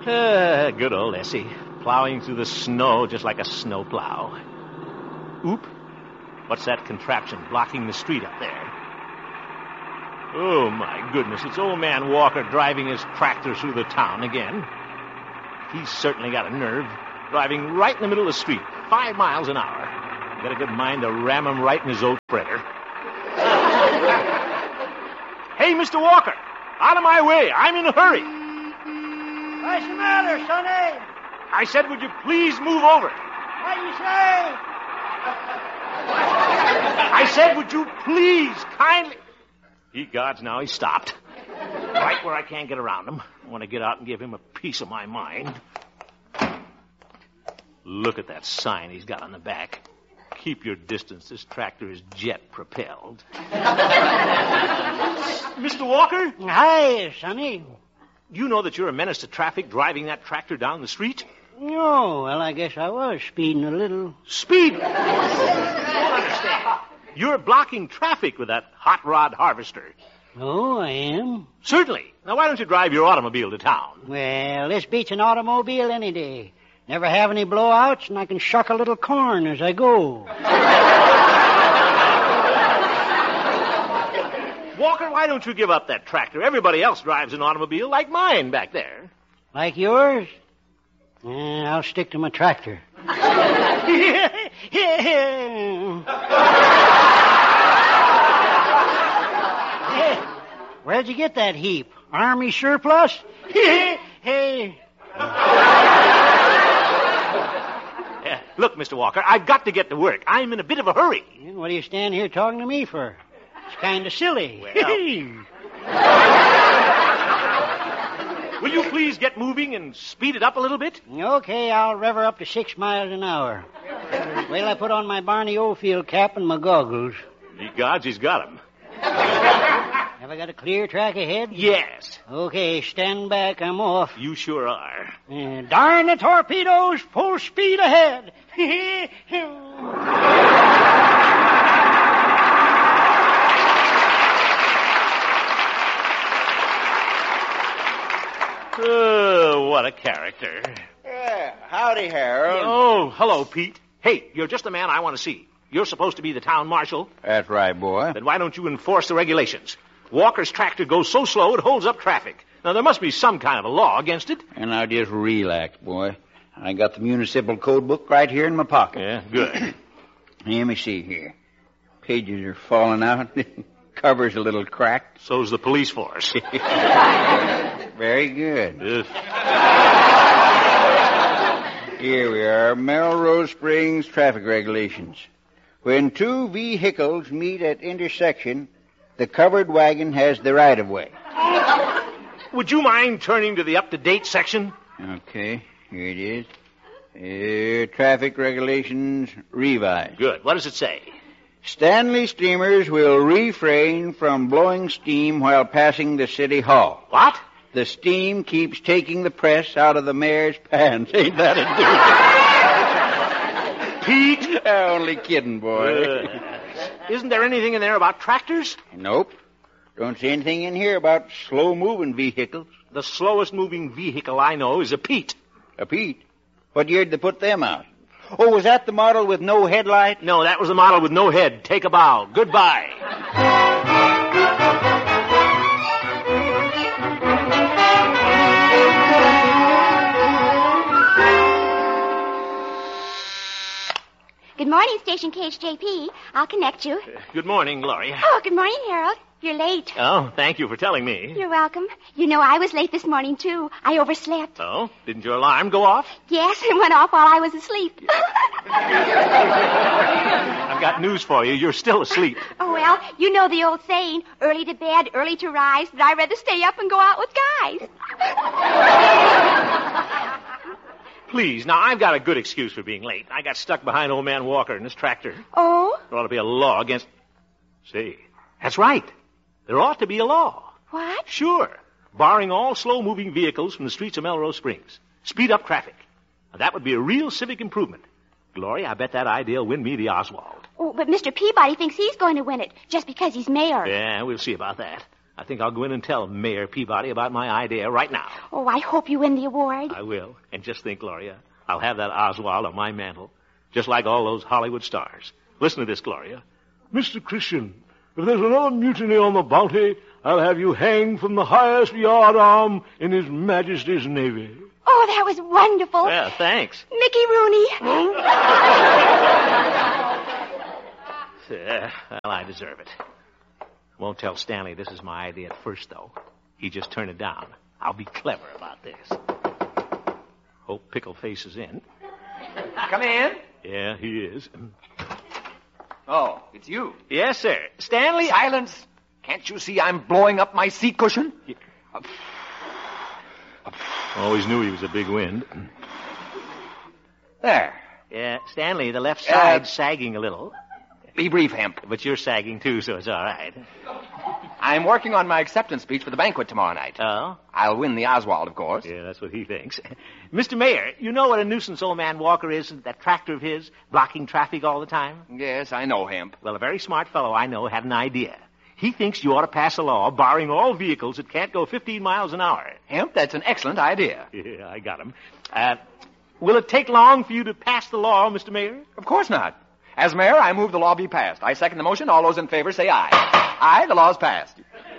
Good old Essie. Plowing through the snow just like a snowplow. Oop. What's that contraption blocking the street up there? Oh, my goodness. It's old man Walker driving his tractor through the town again. He's certainly got a nerve. Driving right in the middle of the street, 5 miles an hour. Got a good mind to ram him right in his oat spreader. Hey, Mr. Walker, out of my way. I'm in a hurry. What's the matter, sonny? I said, would you please move over? What do you say? I said, would you please kindly... Ye gods, now he stopped. Right where I can't get around him. I want to get out and give him a piece of my mind. Look at that sign he's got on the back. Keep your distance. This tractor is jet-propelled. Mr. Walker? Hi, sonny. Do you know that you're a menace to traffic driving that tractor down the street? No, well, I guess I was speeding a little. Speed? I don't understand. You're blocking traffic with that hot rod harvester. Oh, I am? Certainly. Now, why don't you drive your automobile to town? Well, this beats an automobile any day. Never have any blowouts, and I can shuck a little corn as I go. Walker, why don't you give up that tractor? Everybody else drives an automobile like mine back there. Like yours? I'll stick to my tractor. Where'd you get that heap? Army surplus? Hey. Look, Mr. Walker, I've got to get to work. I'm in a bit of a hurry. What do you stand here talking to me for? It's kind of silly. Well... Will you please get moving and speed it up a little bit? Okay, I'll rev her up to 6 miles an hour. Well, I put on my Barney Oldfield cap and my goggles. Ye gods, he's got 'em. Have I got a clear track ahead? Yes. Okay, stand back. I'm off. You sure are. Darn the torpedoes! Full speed ahead! Oh, what a character. Yeah, howdy, Harold. Oh, hello, Pete. Hey, you're just the man I want to see. You're supposed to be the town marshal. That's right, boy. Then why don't you enforce the regulations? Walker's tractor goes so slow it holds up traffic. Now, there must be some kind of a law against it. And now just relax, boy. I got the municipal code book right here in my pocket. Yeah, good. Let me see here. Pages are falling out. Cover's a little cracked. So's the police force. Very good. Ugh. Here we are, Melrose Springs traffic regulations. When two vehicles meet at intersection, the covered wagon has the right-of-way. Would you mind turning to the up-to-date section? Okay, here it is. Traffic regulations revised. Good. What does it say? Stanley steamers will refrain from blowing steam while passing the city hall. What? The steam keeps taking the press out of the mayor's pants. Ain't that a dude? Pete? Only kidding, boy. Isn't there anything in there about tractors? Nope. Don't see anything in here about slow-moving vehicles. The slowest-moving vehicle I know is a Pete. A Pete? What year did they put them out? Oh, was that the model with no headlight? No, that was the model with no head. Take a bow. Goodbye. Good morning, Station KHJP. I'll connect you. Good morning, Gloria. Oh, good morning, Harold. You're late. Oh, thank you for telling me. You're welcome. You know, I was late this morning, too. I overslept. Oh? Didn't your alarm go off? Yes, it went off while I was asleep. I've got news for you. You're still asleep. Oh, well, you know the old saying, early to bed, early to rise, but I'd rather stay up and go out with guys. Please, now, I've got a good excuse for being late. I got stuck behind old man Walker in his tractor. Oh? There ought to be a law against... See, that's right. There ought to be a law. What? Sure. Barring all slow-moving vehicles from the streets of Melrose Springs. Speed up traffic. Now, that would be a real civic improvement. Gloria, I bet that idea will win me the Oswald. Oh, but Mr. Peabody thinks he's going to win it just because he's mayor. Yeah, we'll see about that. I think I'll go in and tell Mayor Peabody about my idea right now. Oh, I hope you win the award. I will. And just think, Gloria, I'll have that Oswald on my mantle, just like all those Hollywood stars. Listen to this, Gloria. Mr. Christian, if there's another mutiny on the Bounty, I'll have you hanged from the highest yard arm in His Majesty's Navy. Oh, that was wonderful. Yeah, thanks. Mickey Rooney. Well, I deserve it. Won't tell Stanley this is my idea at first, though. He just turned it down. I'll be clever about this. Hope Pickleface is in. Come in. Yeah, he is. Oh, it's you. Yes, sir. Stanley... Silence. Can't you see I'm blowing up my seat cushion? Always knew he was a big wind. There. Yeah, Stanley, the left side's sagging a little. Be brief, Hemp. But you're sagging, too, so it's all right. I'm working on my acceptance speech for the banquet tomorrow night. Oh? I'll win the Oswald, of course. Yeah, that's what he thinks. Mr. Mayor, you know what a nuisance old man Walker is, that tractor of his, blocking traffic all the time? Yes, I know, Hemp. Well, a very smart fellow I know had an idea. He thinks you ought to pass a law barring all vehicles that can't go 15 miles an hour. Hemp, that's an excellent idea. Yeah, I got him. Will it take long for you to pass the law, Mr. Mayor? Of course not. As mayor, I move the law be passed. I second the motion. All those in favor say aye. Aye, the law's passed.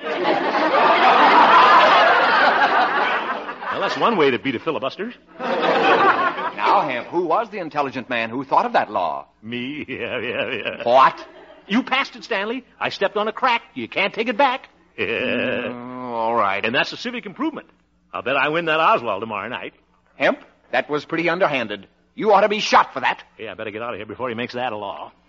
Well, that's one way to beat a filibuster. Now, Hemp, who was the intelligent man who thought of that law? Me? Yeah. What? You passed it, Stanley. I stepped on a crack. You can't take it back. All right. And that's a civic improvement. I'll bet I win that Oswald tomorrow night. Hemp, that was pretty underhanded. You ought to be shot for that. Yeah, I better get out of here before he makes that a law.